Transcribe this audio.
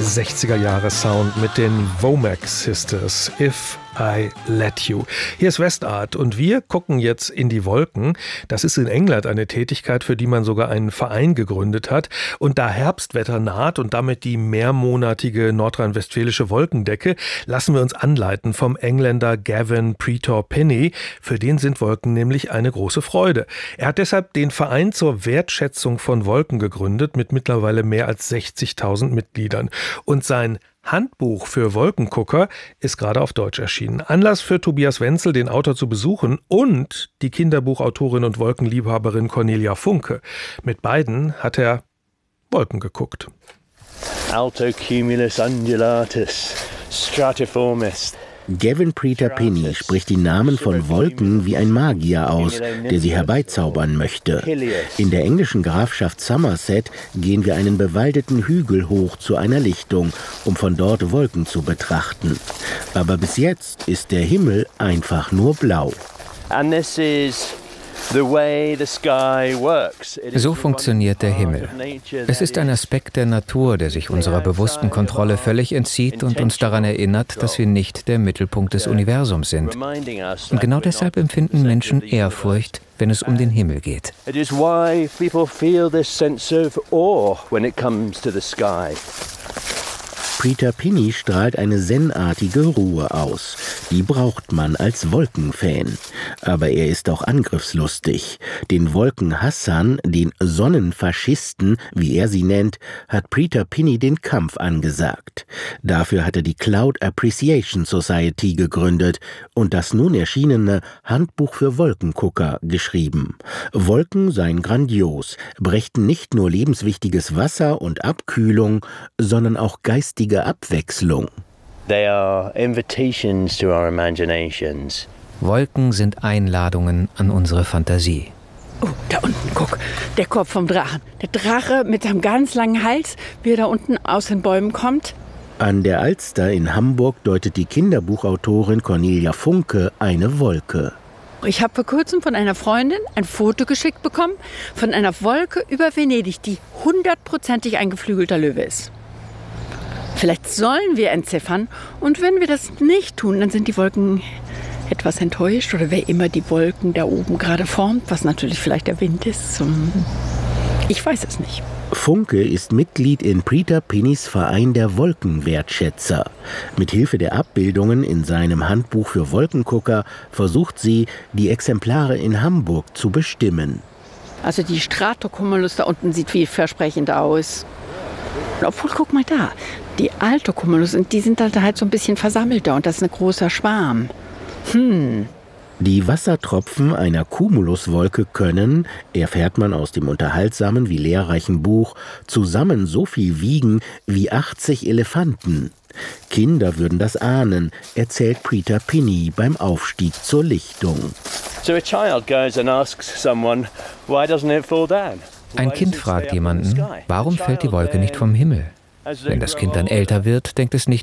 60er-Jahre-Sound mit den Womack Sisters, If I Let You. Hier ist Westart und wir gucken jetzt in die Wolken. Das ist in England eine Tätigkeit, für die man sogar einen Verein gegründet hat. Und da Herbstwetter naht und damit die mehrmonatige nordrhein-westfälische Wolkendecke, lassen wir uns anleiten vom Engländer Gavin Pretor-Pinney. Für den sind Wolken nämlich eine große Freude. Er hat deshalb den Verein zur Wertschätzung von Wolken gegründet mit mittlerweile mehr als 60.000 Mitgliedern. Und sein Handbuch für Wolkengucker ist gerade auf Deutsch erschienen. Anlass für Tobias Wenzel, den Autor zu besuchen, und die Kinderbuchautorin und Wolkenliebhaberin Cornelia Funke. Mit beiden hat er Wolken geguckt. Altocumulus undulatus, stratiformis. Gavin Pretor-Pinney spricht die Namen von Wolken wie ein Magier aus, der sie herbeizaubern möchte. In der englischen Grafschaft Somerset gehen wir einen bewaldeten Hügel hoch zu einer Lichtung, um von dort Wolken zu betrachten. Aber bis jetzt ist der Himmel einfach nur blau. So funktioniert der Himmel. Es ist ein Aspekt der Natur, der sich unserer bewussten Kontrolle völlig entzieht und uns daran erinnert, dass wir nicht der Mittelpunkt des Universums sind. Und genau deshalb empfinden Menschen Ehrfurcht, wenn es um den Himmel geht. Pretor-Pinney strahlt eine zen-artige Ruhe aus. Die braucht man als Wolkenfan. Aber er ist auch angriffslustig. Den Wolkenhassern, den Sonnenfaschisten, wie er sie nennt, hat Pretor-Pinney den Kampf angesagt. Dafür hat er die Cloud Appreciation Society gegründet und das nun erschienene Handbuch für Wolkengucker geschrieben. Wolken seien grandios, brächten nicht nur lebenswichtiges Wasser und Abkühlung, sondern auch geistige Abwechslung. They are invitations to our imaginations. Wolken sind Einladungen an unsere Fantasie. Oh, da unten, guck, der Kopf vom Drachen. Der Drache mit seinem ganz langen Hals, wie er da unten aus den Bäumen kommt. An der Alster in Hamburg deutet die Kinderbuchautorin Cornelia Funke eine Wolke. Ich habe vor kurzem von einer Freundin ein Foto geschickt bekommen von einer Wolke über Venedig, die 100%ig ein geflügelter Löwe ist. Vielleicht sollen wir entziffern, und wenn wir das nicht tun, dann sind die Wolken etwas enttäuscht, oder wer immer die Wolken da oben gerade formt, was natürlich vielleicht der Wind ist. Ich weiß es nicht. Funke ist Mitglied in Pretor-Pinneys Verein der Wolkenwertschätzer. Mit Hilfe der Abbildungen in seinem Handbuch für Wolkengucker versucht sie, die Exemplare in Hamburg zu bestimmen. Also die Stratocumulus da unten sieht vielversprechend aus. Obwohl, guck mal da, die Altocumulus, und die sind halt so ein bisschen versammelter, und das ist ein großer Schwarm. Die Wassertropfen einer Cumuluswolke können, erfährt man aus dem unterhaltsamen wie lehrreichen Buch, zusammen so viel wiegen wie 80 Elefanten. Kinder würden das ahnen, erzählt Pretor-Pinney beim Aufstieg zur Lichtung. Ein Kind fragt jemanden, warum fällt die Wolke nicht vom Himmel? Wenn das Kind dann älter wird, denkt es nicht